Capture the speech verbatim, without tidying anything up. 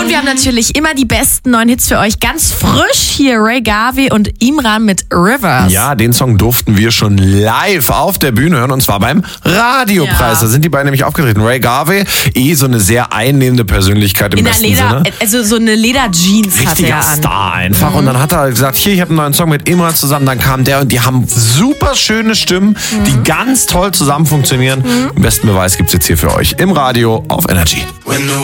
Und wir haben natürlich immer die besten neuen Hits für euch. Ganz frisch hier Ray Garvey und Imran mit Rivers. Ja, den Song durften wir schon live auf der Bühne hören und zwar beim Radiopreis. Ja. Da sind die beiden nämlich aufgetreten. Ray Garvey, eh so eine sehr einnehmende Persönlichkeit im In der besten Leder, Sinne. also so eine Lederjeans hat Richtiger er an. Star einfach. Mhm. Und dann hat er gesagt, hier, ich habe einen neuen Song mit Imran zusammen. Dann kam der und die haben super schöne Stimmen, mhm. die ganz toll zusammen funktionieren. Mhm. Den besten Beweis gibt's jetzt hier für euch im Radio auf Energy.